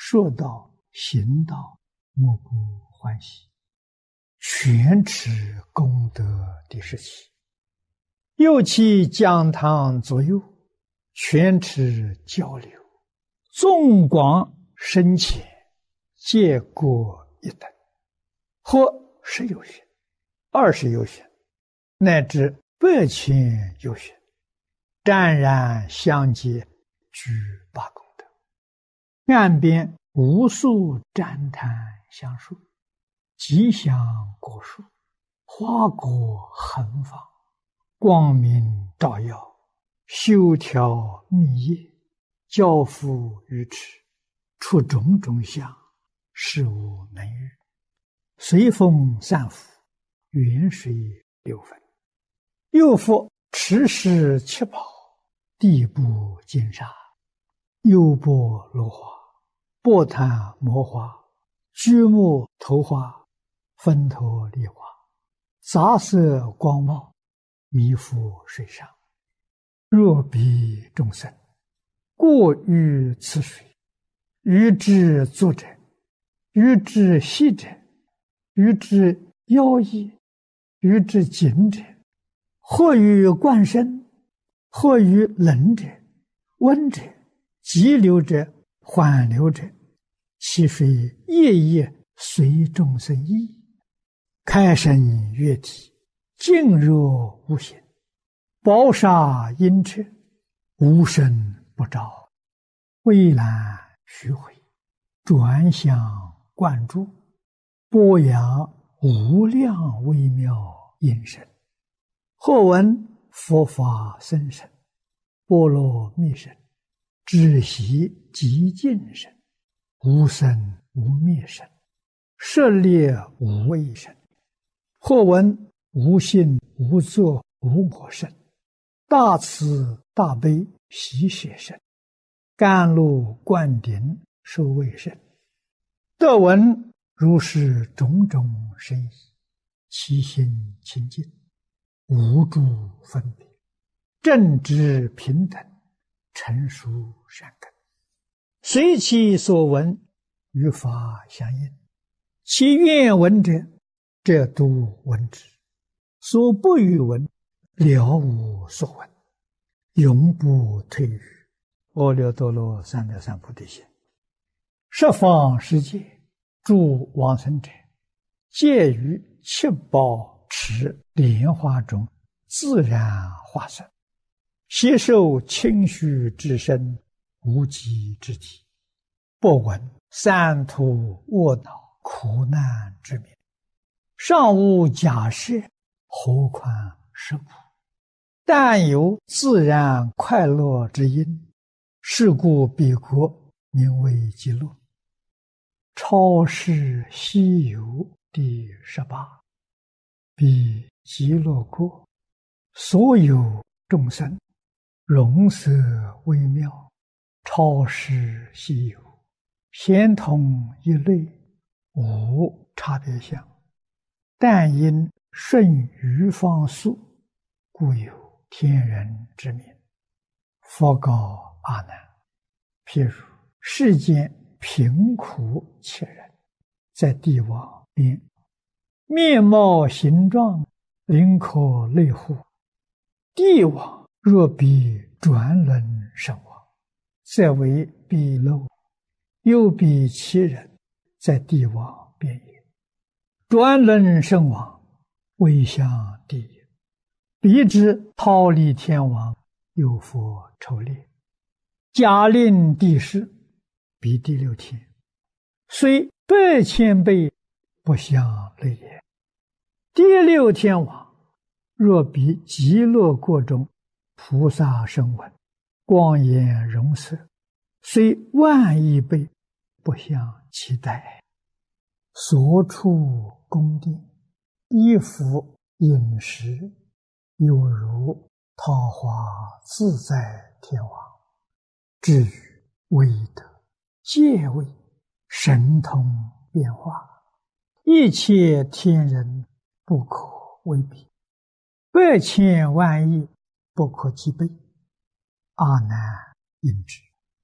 说道、行道，莫不欢喜，全持功德的事情。又其讲堂左右，全持交流，纵广深浅，皆各一等，或10有寻、20有寻，乃至100千有寻，湛然相接，具8功德。岸边无数赞叹相述，吉祥果树，花果横放，光明照耀，修条密叶，交付于池，出种种相，事无能喻。随风散伏，远水流分。又复池石七宝，地部金沙，优波罗花，波檀摩花，居木头花，分头梨花，杂色光茂，弥覆水上。若彼众生过于此水，于之作者，于之息者，于之妖异，于之景者，或于灌身，或于冷者、温者、急流者、缓流者，其水夜夜随众生意，开生月体，静若无形，宝沙阴彻，无声不照，蔚蓝虚回，转向灌注，播扬无量微妙音声。或闻佛法僧声，波罗蜜声，止息极静声，无生无灭声，舍猎无畏声。或闻无性无作无我声，大慈大悲喜舍声，甘露灌顶受卫声。得闻如是种种声意，其心清净，无诸分别，正直平等，成熟善根，随其所闻，与法相应。其愿闻者，则度闻之；所不欲闻，了无所闻，永不退于阿耨多罗三藐三菩提心。十方世界诸往生者，皆于七宝池莲花中自然化身，携受清虚之身，无极之体，不闻三途卧恼苦难之名，尚无假设，何况实苦？但有自然快乐之因，是故彼国名为极乐。超世西游第18。彼极乐国，所有众生，容色微妙，超世西游，咸同一类，无差别相。但因顺于方速，故有天人之名。佛告阿难：譬如世间贫苦切人，在帝王边，面貌形状，灵可类乎？帝王若比转轮身亡，则为鄙陋；又比其人，在帝王边也。转轮身亡，未向地也。彼之忉利天王，有佛抽列，假令地势，彼第6天，虽100千倍，不相类也。第6天王，若比极乐国中菩萨声闻，光颜容色，虽10000亿倍，不相期待。所处宫殿，衣服饮食，有如桃花自在天王。至于威德、戒位、神通变化，一切天人不可为比，100千万亿不可计备。阿难应知。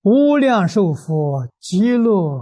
无量寿佛极乐